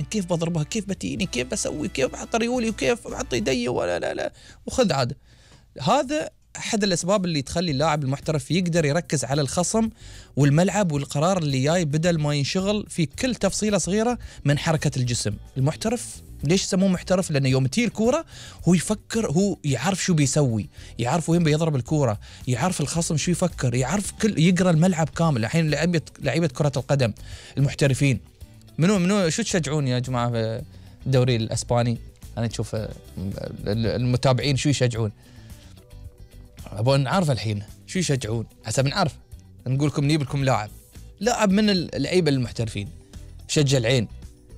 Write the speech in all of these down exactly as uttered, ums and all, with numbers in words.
كيف بضربها، كيف بتيني، كيف بسوي، كيف بحط ريولي، وكيف بحط يدي، ولا لا لا وخذ عاده. هذا احد الاسباب اللي تخلي اللاعب المحترف يقدر يركز على الخصم والملعب والقرار اللي جاي، بدل ما ينشغل في كل تفصيله صغيره من حركه الجسم. المحترف ليش يسموه محترف؟ لانه يوم تجي الكوره هو يفكر، هو يعرف شو بيسوي، يعرف وين بيضرب الكوره، يعرف الخصم شو يفكر، يعرف كل، يقرا الملعب كامل. الحين لعيبه لعيبه كره القدم المحترفين، منو منو شو تشجعون يا جماعه في الدوري الاسباني؟ انا اشوف المتابعين شو يشجعون، ابغى نعرف الحين شو يشجعون حسب نعرف، نقول لكم نجيب لكم لاعب لاعب من اللعيبه المحترفين. شجع العين،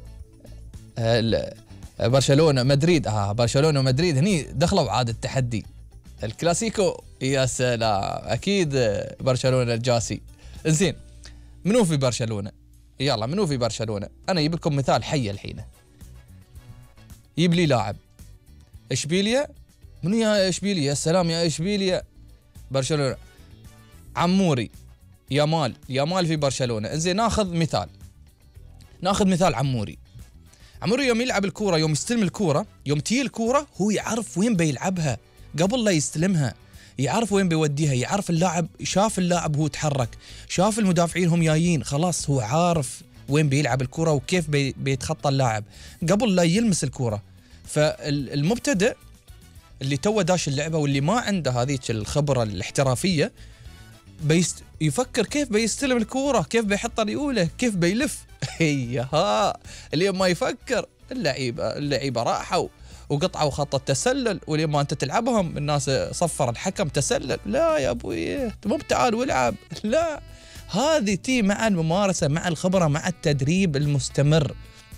برشلونه مدريد، اه برشلونه ومدريد هني دخلوا عاد التحدي. الكلاسيكو يا سلام، اكيد برشلونه الجاسي. زين، منو في برشلونه؟ يلا منو في برشلونه؟ انا اجيب لكم مثال حي الحين. يجيب لي لاعب اشبيليا، منو يا اشبيليا؟ يا سلام يا اشبيليا برشلونه، عموري، يامال، يامال في برشلونه. زين ناخذ مثال، ناخذ مثال عموري. عموري يوم يلعب الكوره، يوم يستلم الكوره، يوم تجي الكوره هو يعرف وين بيلعبها قبل لا يستلمها، يعرف وين بيوديها، يعرف اللاعب، شاف اللاعب هو تحرك، شاف المدافعين هم جايين، خلاص هو عارف وين بيلعب الكوره وكيف بي بيتخطى اللاعب قبل لا يلمس الكوره. فالمبتدئ اللي توه داش اللعبه واللي ما عنده هذيك الخبره الاحترافيه بيست يفكر كيف بيستلم الكوره، كيف بيحط ريوله، كيف بيلف. هي ها اللي ما يفكر اللعيبه اللعيبه راحوا وقطعوا خط التسلل، ولما انت تلعبهم الناس صفر الحكم تسلل. لا يا ابوي مو بتعال والعب، لا، هذه تي مع الممارسه، مع الخبره، مع التدريب المستمر،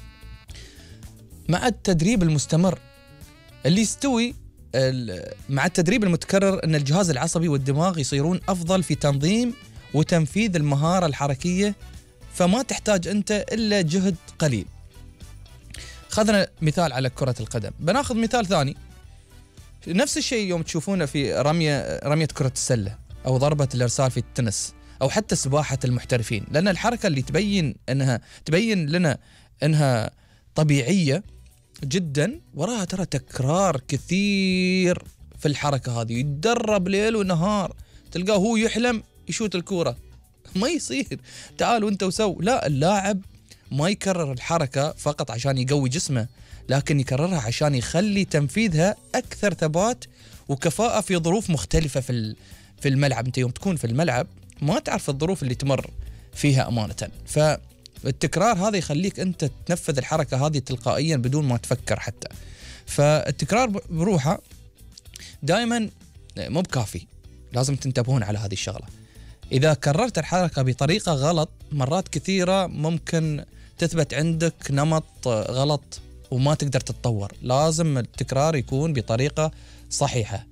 مع التدريب المستمر اللي يستوي مع التدريب المتكرر، ان الجهاز العصبي والدماغ يصيرون افضل في تنظيم وتنفيذ المهاره الحركيه، فما تحتاج انت الا جهد قليل. خذنا مثال على كرة القدم، بناخذ مثال ثاني. نفس الشيء يوم تشوفونه في رمية رمية كرة السلة أو ضربة الإرسال في التنس أو حتى سباحة المحترفين، لأن الحركة اللي تبين أنها تبين لنا أنها طبيعية جدا وراها ترى تكرار كثير في الحركة هذه. يتدرب ليل ونهار، تلقاه هو يحلم يشوت الكورة، ما يصير. تعالوا أنت وسو. لا، اللاعب ما يكرر الحركة فقط عشان يقوي جسمه، لكن يكررها عشان يخلي تنفيذها أكثر ثبات وكفاءة في ظروف مختلفة في في الملعب. أنت يوم تكون في الملعب ما تعرف الظروف اللي تمر فيها أمانة، فالتكرار هذا يخليك أنت تنفذ الحركة هذه تلقائيا بدون ما تفكر حتى. فالتكرار بروحه دائما مو بكافي، لازم تنتبهون على هذه الشغلة. إذا كررت الحركة بطريقة غلط مرات كثيرة ممكن تثبت عندك نمط غلط وما تقدر تتطور. لازم التكرار يكون بطريقة صحيحة،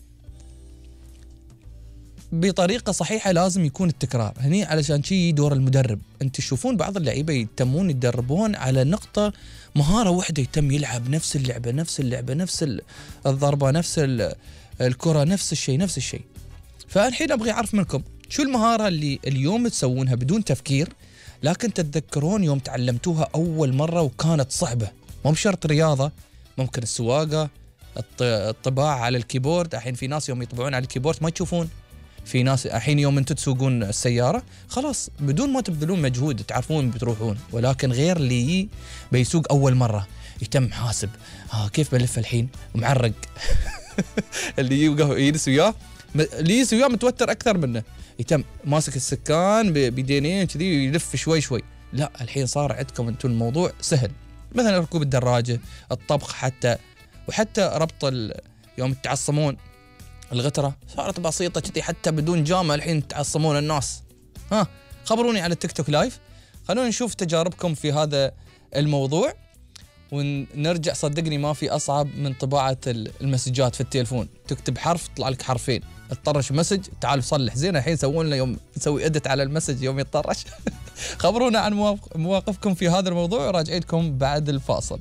بطريقة صحيحة لازم يكون التكرار. هني علشان شي دور المدرب. انت تشوفون بعض اللعيبة يتمون يتدربون على نقطة مهارة واحدة، يتم يلعب نفس اللعبة نفس اللعبة نفس الضربة نفس الكرة نفس الشيء نفس الشيء. فالحين أبغي أعرف منكم شو المهارة اللي اليوم تسوونها بدون تفكير لكن تتذكرون يوم تعلمتوها أول مرة وكانت صعبة؟ مو بشرط رياضة، ممكن السواقة، الطباعة على الكيبورد. الحين في ناس يوم يطبعون على الكيبورد ما يشوفون، في ناس الحين يوم انتم تسوقون السيارة خلاص بدون ما تبذلون مجهود تعرفون بتروحون، ولكن غير اللي بيسوق أول مرة يتم حاسب ها كيف بلف الحين ومعرق اللي يوقف يجلس وياه اللي يجلس وياه متوتر أكثر منه، يتم ماسك السكان بيدينين كذي يلف شوي شوي. لا، الحين صار عندكم انتم الموضوع سهل، مثلا ركوب الدراجة، الطبخ، حتى وحتى ربط يوم تعصمون الغترة صارت بسيطة كذي حتى بدون جامعة. الحين تعصمون الناس. ها خبروني على التيك توك لايف، خلونا نشوف تجاربكم في هذا الموضوع ونرجع. صدقني ما في أصعب من طباعة المسجات في التليفون، تكتب حرف يطلع لك حرفين، تطرش مسج تعال صلح. زين الحين سوون لنا يوم نسوي إدت على المسج يوم يطرش. خبرونا عن مواقفكم في هذا الموضوع وراجعيتكم بعد الفاصل.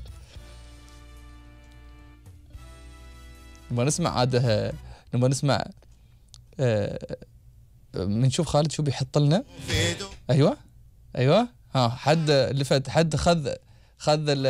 نبغى نسمع عاده، نبغى نسمع آه بنشوف خالد شو بيحط لنا. ايوه ايوه ها حد لفت، حد خذ خذ